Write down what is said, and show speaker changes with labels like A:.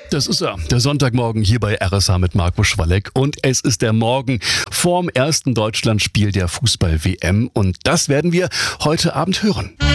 A: Das ist er, der Sonntagmorgen hier bei RSH mit Marco Schwalleck. Und es ist der Morgen vorm ersten Deutschlandspiel der Fußball-WM. Und das werden wir heute Abend hören.